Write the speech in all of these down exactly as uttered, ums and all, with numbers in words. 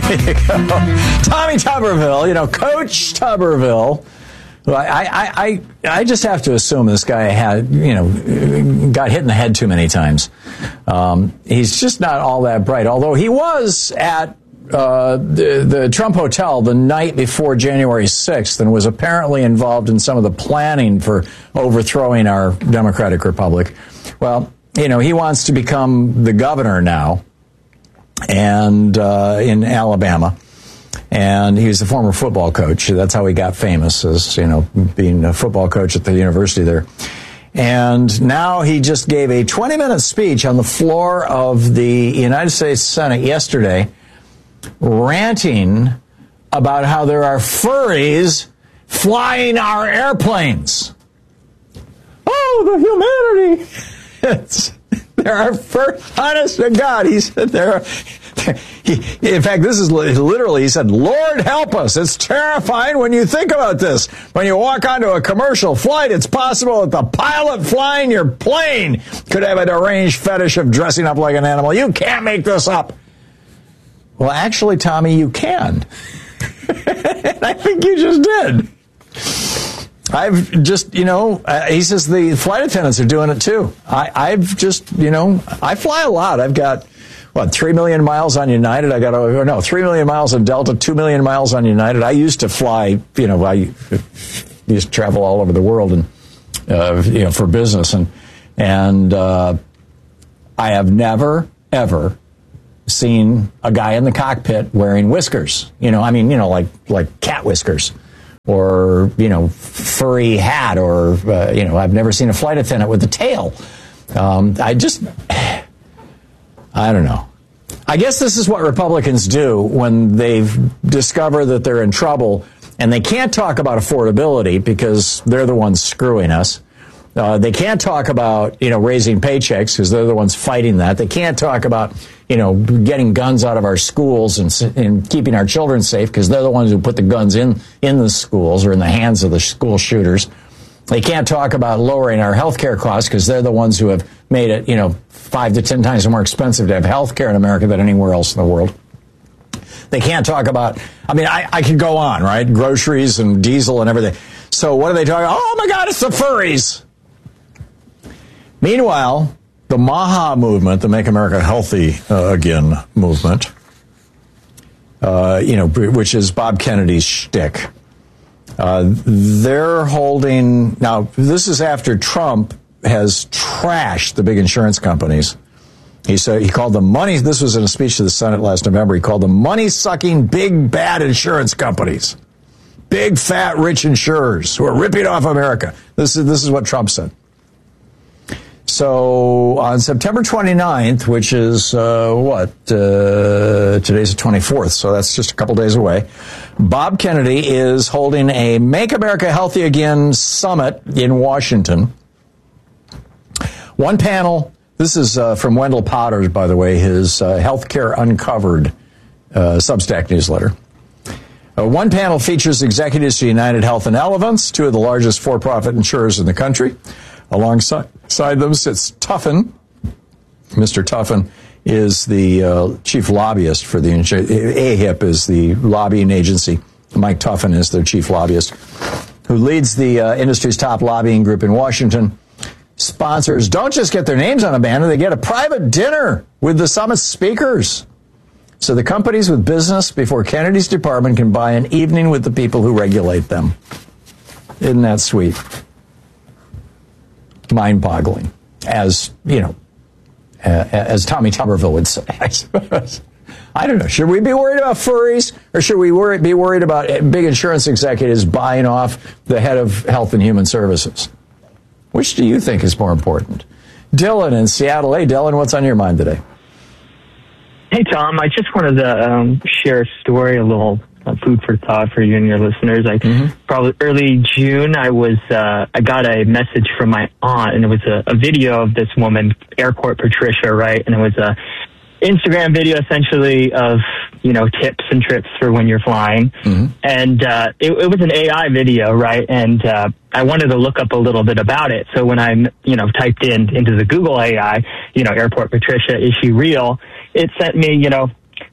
There you go. Tommy Tuberville, you know, Coach Tuberville. Well, I, I, I, I just have to assume this guy had, you know, got hit in the head too many times. Um, he's just not all that bright, although he was at uh, the, the Trump Hotel the night before January sixth and was apparently involved in some of the planning for overthrowing our democratic republic. Well, you know, he wants to become the governor now and uh, in Alabama. And he was a former football coach. That's how he got famous, as, you know, being a football coach at the university there. And now he just gave a twenty-minute speech on the floor of the United States Senate yesterday, ranting about how there are furries flying our airplanes. Oh, the humanity. It's, there are furries. Honest to God, he said there are. He, in fact, this is literally, he said, Lord help us. It's terrifying when you think about this. When you walk onto a commercial flight, it's possible that the pilot flying your plane could have a deranged fetish of dressing up like an animal. You can't make this up. Well, actually, Tommy, you can. And I think you just did. I've just, you know, uh, he says the flight attendants are doing it too. I, I've just, you know, I fly a lot. I've got, what, three million miles on United? I got, or no, three million miles on Delta, two million miles on United. I used to fly, you know, I used to travel all over the world and, uh, you know, for business. And, and, uh, I have never, ever seen a guy in the cockpit wearing whiskers. You know, I mean, you know, like, like cat whiskers or, you know, furry hat or, uh, you know, I've never seen a flight attendant with a tail. Um, I just, I don't know. I guess this is what Republicans do when they've discovered that they're in trouble and they can't talk about affordability because they're the ones screwing us. Uh, they can't talk about, you know, raising paychecks because they're the ones fighting that. They can't talk about, you know, getting guns out of our schools and, and keeping our children safe because they're the ones who put the guns in, in the schools or in the hands of the school shooters. They can't talk about lowering our health care costs because they're the ones who have made it, you know, five to ten times more expensive to have health care in America than anywhere else in the world. They can't talk about, I mean, I, I could go on, right? Groceries and diesel and everything. So what are they talking about? Oh, my God, it's the furries. Meanwhile, the MAHA movement, the Make America Healthy uh, Again movement, uh, you know, which is Bob Kennedy's shtick, uh, they're holding, now this is after Trump has trashed the big insurance companies. He said he called them money. This was in a speech to the Senate last November. He called them money-sucking, big, bad insurance companies, big, fat, rich insurers who are ripping off America. This is this is what Trump said. So on September twenty-ninth, which is uh, what uh, today's the twenty-fourth, so that's just a couple days away. Bob Kennedy is holding a Make America Healthy Again summit in Washington. One panel, this is uh, from Wendell Potters, by the way, his uh, Healthcare Uncovered uh, Substack newsletter. Uh, one panel features executives to United Health and Elevance, two of the largest for-profit insurers in the country. Alongside them sits Tuffin. Mister Tuffin is the uh, chief lobbyist for the insurance. A H I P is the lobbying agency. Mike Tuffin is their chief lobbyist, who leads the uh, industry's top lobbying group in Washington. Sponsors don't just get their names on a banner, they get a private dinner with the summit speakers. So the companies with business before Kennedy's department can buy an evening with the people who regulate them. Isn't that sweet? Mind-boggling, as, you know, uh, as Tommy Tuberville would say, I suppose. I don't know. Should we be worried about furries, or should we worry, be worried about big insurance executives buying off the head of Health and Human Services? Which do you think is more important? Dylan in Seattle. Hey, Dylan, what's on your mind today? Hey, Tom. I just wanted to um, share a story, a little uh, food for thought for you and your listeners. I mm-hmm. probably early June, I was uh, I got a message from my aunt, and it was a, a video of this woman, Airport Patricia, right? And it was a Instagram video essentially of, you know, tips and trips for when you're flying. Mm-hmm. And uh, it, it was an A I video, right? And uh, I wanted to look up a little bit about it. So when I, you know, typed in into the Google A I, you know, Airport Patricia, is she real? It sent me, you know,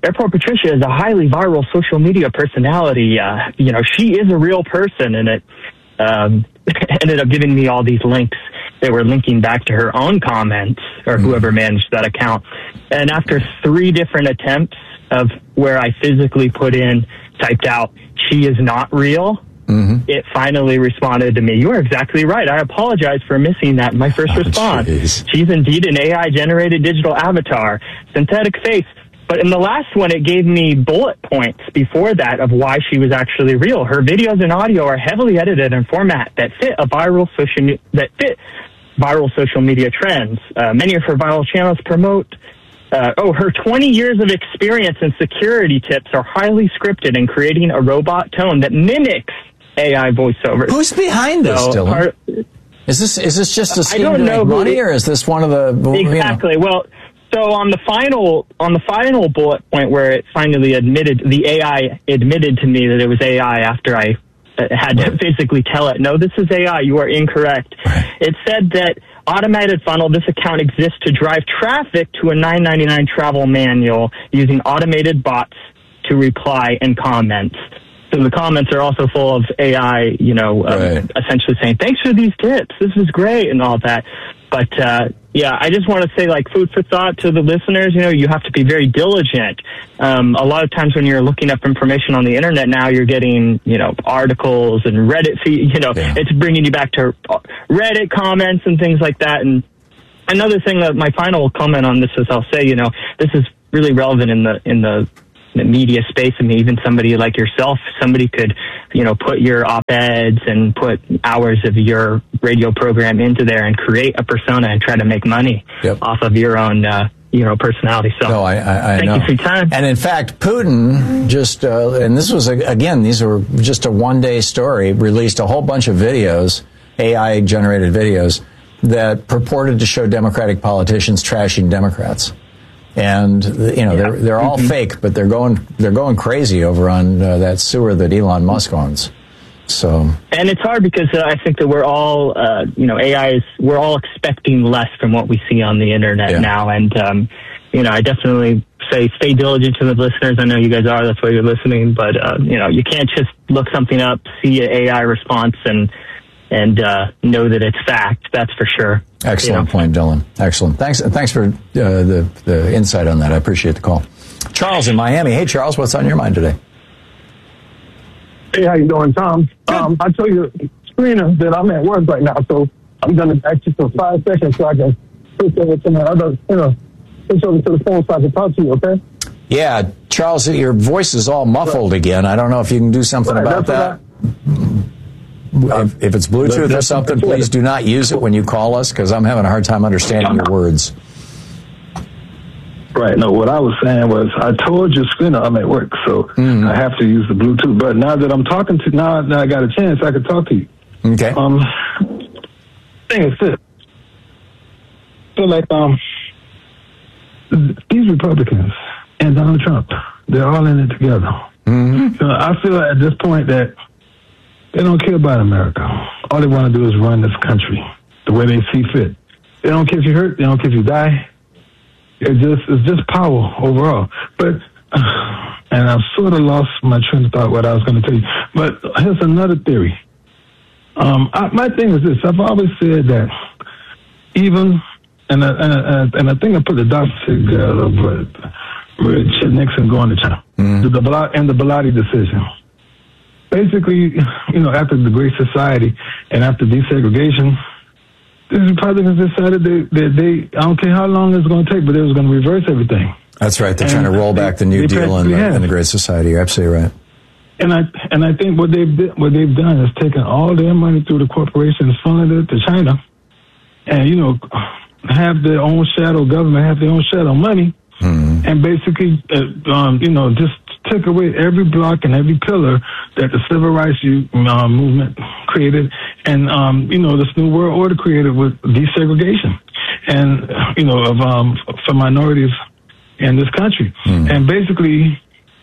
Airport Patricia is a highly viral social media personality. Uh, you know, she is a real person, and it um, ended up giving me all these links. They were linking back to her own comments, or whoever managed that account. And after three different attempts of where I physically put in, typed out, she is not real, mm-hmm. it finally responded to me. You are exactly right. I apologize for missing that in my first oh, response. Geez. She's indeed an A I-generated digital avatar, synthetic face. But in the last one, it gave me bullet points before that of why she was actually real. Her videos and audio are heavily edited in format that fit a viral social that fit viral social media trends. Uh, many of her viral channels promote. Uh, oh, her twenty years of experience in security tips are highly scripted in creating a robot tone that mimics A I voiceovers. Who's behind this, so, Dylan? Part, is this is this just a scheme to make money, or is this one of the exactly? You know? Well, so on the final on the final bullet point where it finally admitted, the A I admitted to me that it was A I after I had to physically tell it, no, this is A I, you are incorrect. It said that automated funnel, this account exists to drive traffic to a nine ninety-nine travel manual using automated bots to reply and comments. So the comments are also full of A I, you know, um, right. essentially saying, thanks for these tips, this is great, and all that. But, uh, yeah, I just want to say, like, food for thought to the listeners, you know, you have to be very diligent. Um, a lot of times when you're looking up information on the internet now, you're getting, you know, articles and Reddit feed, you know, yeah. it's bringing you back to Reddit comments and things like that. And another thing that my final comment on this is I'll say, you know, this is really relevant in the, in the, the media space. I mean, even somebody like yourself, somebody could, you know, put your op-eds and put hours of your radio program into there and create a persona and try to make money yep. off of your own, uh, you know, personality. So, no, I, I, I thank know. you for your time. And in fact, Putin just, uh, and this was, again, these were just a one-day story, released a whole bunch of videos, A I-generated videos, that purported to show Democratic politicians trashing Democrats. And you know yeah. they're they're all mm-hmm. fake, but they're going they're going crazy over on uh, that sewer that Elon Musk owns. So and it's hard because uh, I think that we're all uh, you know A I is we're all expecting less from what we see on the internet yeah. now, and um, you know I definitely say stay diligent to the listeners. I know you guys are, that's why you're listening, but uh, you know you can't just look something up, see an A I response, and and uh, know that it's fact. That's for sure. Excellent you know? point, Dylan. Excellent. Thanks. Thanks for uh, the the insight on that. I appreciate the call. Charles in Miami. Hey, Charles, what's on your mind today? Hey, how you doing, Tom? Um, I told you, screener, that I'm at work right now, so I'm going to ask you for five seconds so I can switch over to my other, you know, switch over to the phone so I can talk to you. Okay? Yeah, Charles, your voice is all muffled right. again. I don't know if you can do something right, about that. If, if it's Bluetooth or something, please do not use it when you call us, because I'm having a hard time understanding your words. Right. No, what I was saying was, I told your screener I'm at work, so mm. I have to use the Bluetooth. But now that I'm talking to, now that I got a chance, I can talk to you. Okay. Um, thing is this. So, like, um, these Republicans and Donald Trump, they're all in it together. Mm-hmm. So I feel at this point that they don't care about America. All they want to do is run this country the way they see fit. They don't care if you hurt. They don't care if you die. It's just it's just power overall. But uh, and I've sort of lost my train of thought what I was going to tell you. But here's another theory. Um, I, my thing is this: I've always said that even and I, and I, and I think I put the dots together, but Richard Nixon going to China, mm. the, the and the Bilotti decision. Basically, you know, after the Great Society and after desegregation, these Republicans decided they, they, they, I don't care how long it's going to take, but they was going to reverse everything. That's right. They're and trying to roll back the New Deal and the, and the Great Society. You're absolutely right. And I and I think what they've what they've done is taken all their money through the corporations, funneling it to China, and you know, have their own shadow government, have their own shadow money, mm-hmm. and basically, uh, um, you know, just took away every block and every pillar that the civil rights uh, movement created, and um, you know, this new world order created with desegregation, and you know, of um, for minorities in this country, mm-hmm. and basically,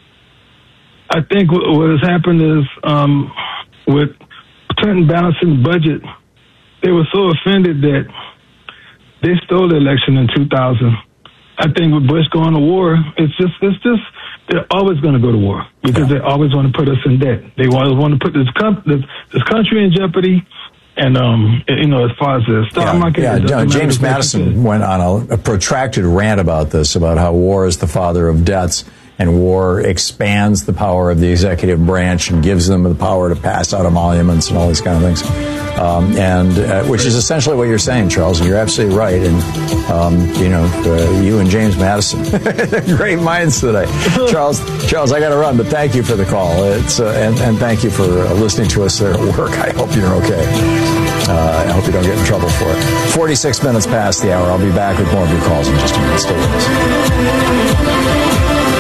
I think what, what has happened is um, with Clinton balancing the budget, they were so offended that they stole the election in two thousand I think with Bush going to war, it's just, it's just, they're always going to go to war because they always want to put us in debt. They always want to put this, com- this, this country in jeopardy. And, um, you know, as far as the stock yeah, market... Yeah, no, James Madison went on a, a protracted rant about this, about how war is the father of debts, and war expands the power of the executive branch and gives them the power to pass out emoluments and all these kind of things. Um, and uh, which is essentially what you're saying, Charles, and you're absolutely right. And, um, you know, uh, you and James Madison, great minds today. Charles, Charles, I got to run, but thank you for the call. It's uh, and, and thank you for uh, listening to us there at work. I hope you're okay. Uh, I hope you don't get in trouble for it. forty-six minutes past the hour. I'll be back with more of your calls in just a minute. Stay with us.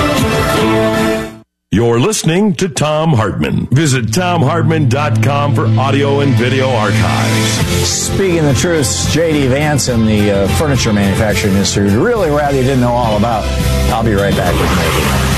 You're listening to Thom Hartmann. Visit Thom Hartmann dot com for audio and video archives. Speaking the truth, J D. Vance in the uh, furniture manufacturing industry would really rather you didn't know all about. I'll be right back with more.